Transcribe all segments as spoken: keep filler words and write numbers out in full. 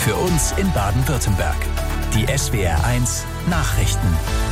Für uns in Baden-Württemberg. Die S W R eins Nachrichten.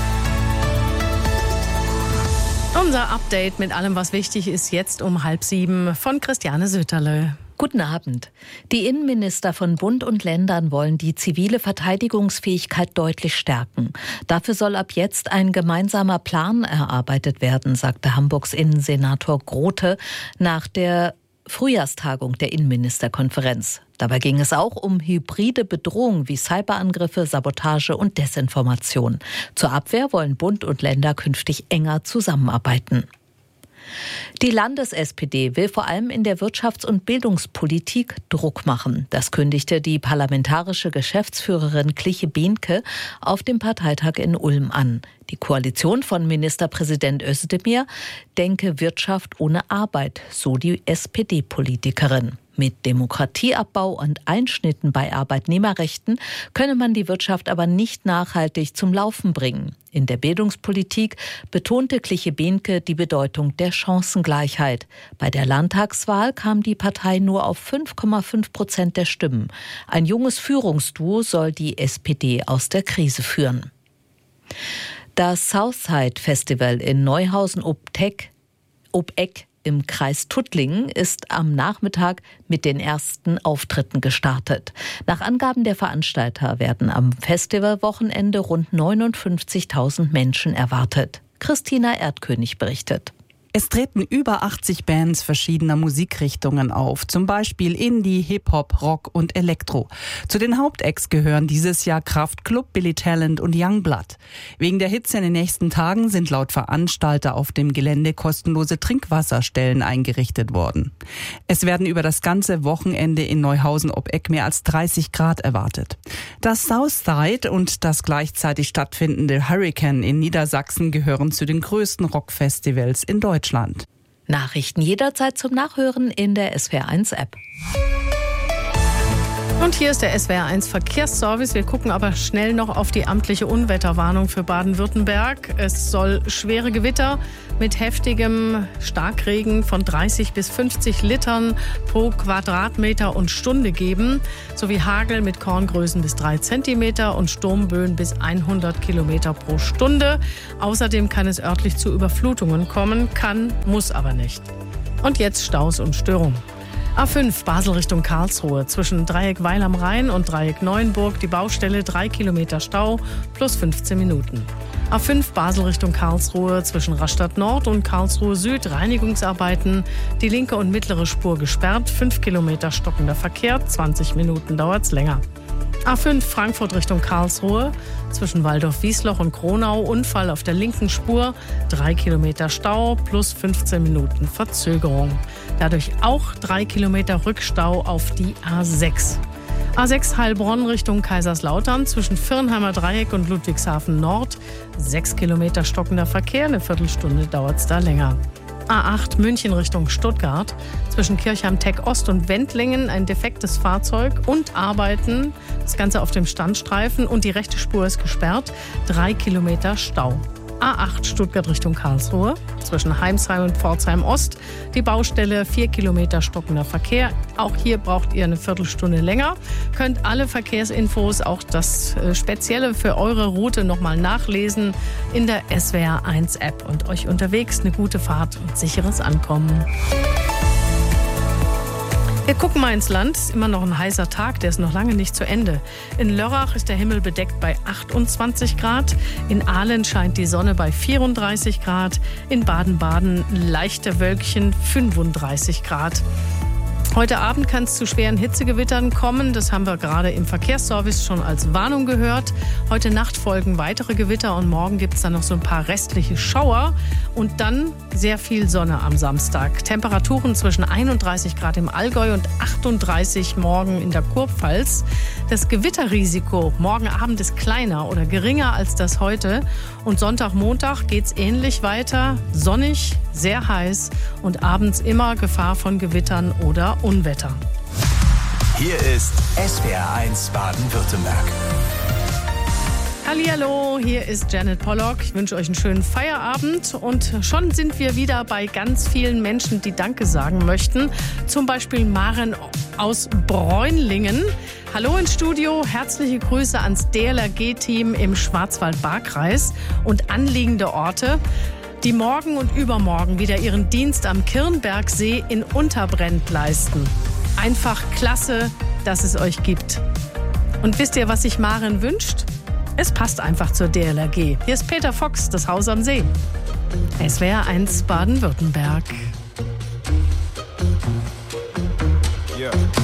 Unser Update mit allem, was wichtig ist, jetzt um halb sieben von Christiane Sütterle. Guten Abend. Die Innenminister von Bund und Ländern wollen die zivile Verteidigungsfähigkeit deutlich stärken. Dafür soll ab jetzt ein gemeinsamer Plan erarbeitet werden, sagte Hamburgs Innensenator Grote nach der Frühjahrstagung der Innenministerkonferenz. Dabei ging es auch um hybride Bedrohungen wie Cyberangriffe, Sabotage und Desinformation. Zur Abwehr wollen Bund und Länder künftig enger zusammenarbeiten. Die Landes-S P D will vor allem in der Wirtschafts- und Bildungspolitik Druck machen. Das kündigte die parlamentarische Geschäftsführerin Kliche Behnke auf dem Parteitag in Ulm an. Die Koalition von Ministerpräsident Özdemir denke Wirtschaft ohne Arbeit, so die S P D-Politikerin. Mit Demokratieabbau und Einschnitten bei Arbeitnehmerrechten könne man die Wirtschaft aber nicht nachhaltig zum Laufen bringen. In der Bildungspolitik betonte Kliche Behnke die Bedeutung der Chancengleichheit. Bei der Landtagswahl kam die Partei nur auf fünf Komma fünf Prozent der Stimmen. Ein junges Führungsduo soll die S P D aus der Krise führen. Das Southside Festival in Neuhausen ob Eck im Kreis Tuttlingen ist am Nachmittag mit den ersten Auftritten gestartet. Nach Angaben der Veranstalter werden am Festivalwochenende rund neunundfünfzigtausend Menschen erwartet. Christina Erdkönig berichtet. Es treten über achtzig Bands verschiedener Musikrichtungen auf, zum Beispiel Indie, Hip-Hop, Rock und Elektro. Zu den Hauptacts gehören dieses Jahr Kraftklub, Billy Talent und Youngblood. Wegen der Hitze in den nächsten Tagen sind laut Veranstalter auf dem Gelände kostenlose Trinkwasserstellen eingerichtet worden. Es werden über das ganze Wochenende in Neuhausen ob Eck mehr als dreißig Grad erwartet. Das Southside und das gleichzeitig stattfindende Hurricane in Niedersachsen gehören zu den größten Rockfestivals in Deutschland. Deutschland. Nachrichten jederzeit zum Nachhören in der S W R eins App. Und hier ist der S W R eins Verkehrsservice. Wir gucken aber schnell noch auf die amtliche Unwetterwarnung für Baden-Württemberg. Es soll schwere Gewitter mit heftigem Starkregen von dreißig bis fünfzig Litern pro Quadratmeter und Stunde geben, sowie Hagel mit Korngrößen bis drei Zentimeter und Sturmböen bis hundert Kilometer pro Stunde. Außerdem kann es örtlich zu Überflutungen kommen, kann, muss aber nicht. Und jetzt Staus und Störungen. A fünf Basel Richtung Karlsruhe zwischen Dreieck Weil am Rhein und Dreieck Neuenburg die Baustelle drei Kilometer Stau plus fünfzehn Minuten. A fünf Basel Richtung Karlsruhe zwischen Rastatt Nord und Karlsruhe Süd Reinigungsarbeiten, die linke und mittlere Spur gesperrt, fünf Kilometer stockender Verkehr, zwanzig Minuten dauert's länger. A fünf Frankfurt Richtung Karlsruhe zwischen Waldorf-Wiesloch und Kronau Unfall auf der linken Spur, drei Kilometer Stau plus fünfzehn Minuten Verzögerung. Dadurch auch drei Kilometer Rückstau auf die A sechs. A sechs Heilbronn Richtung Kaiserslautern zwischen Firnheimer Dreieck und Ludwigshafen Nord, sechs Kilometer stockender Verkehr, eine Viertelstunde dauert's da länger. A acht München Richtung Stuttgart zwischen Kirchheim-Teck Ost und Wendlingen ein defektes Fahrzeug und Arbeiten, das Ganze auf dem Standstreifen und die rechte Spur ist gesperrt, drei Kilometer Stau. A acht Stuttgart Richtung Karlsruhe zwischen Heimsheim und Pforzheim Ost die Baustelle, vier Kilometer stockender Verkehr. Auch hier braucht ihr eine Viertelstunde länger. Könnt alle Verkehrsinfos, auch das Spezielle für eure Route nochmal nachlesen in der S W R eins App und euch unterwegs eine gute Fahrt und sicheres Ankommen. Wir gucken mal ins Land. Es ist immer noch ein heißer Tag, der ist noch lange nicht zu Ende. In Lörrach ist der Himmel bedeckt bei achtundzwanzig Grad. In Ahlen scheint die Sonne bei vierunddreißig Grad. In Baden-Baden leichte Wölkchen, fünfunddreißig Grad. Heute Abend kann es zu schweren Hitzegewittern kommen. Das haben wir gerade im Verkehrsservice schon als Warnung gehört. Heute Nacht folgen weitere Gewitter und morgen gibt es dann noch so ein paar restliche Schauer. Und dann sehr viel Sonne am Samstag. Temperaturen zwischen einunddreißig Grad im Allgäu und achtunddreißig morgen in der Kurpfalz. Das Gewitterrisiko morgen Abend ist kleiner oder geringer als das heute. Und Sonntag, Montag geht es ähnlich weiter. Sonnig, sehr heiß und abends immer Gefahr von Gewittern oder Unwetter. Hier ist S W R eins Baden-Württemberg. Hallihallo, hier ist Janet Pollock. Ich wünsche euch einen schönen Feierabend und schon sind wir wieder bei ganz vielen Menschen, die Danke sagen möchten. Zum Beispiel Maren aus Bräunlingen. Hallo ins Studio, herzliche Grüße ans D L R G-Team im Schwarzwald-Baar-Kreis und anliegende Orte, die morgen und übermorgen wieder ihren Dienst am Kirnbergsee in Unterbrent leisten. Einfach klasse, dass es euch gibt. Und wisst ihr, was sich Maren wünscht? Es passt einfach zur D L R G. Hier ist Peter Fox, das Haus am See. S W R eins Baden-Württemberg. Yeah.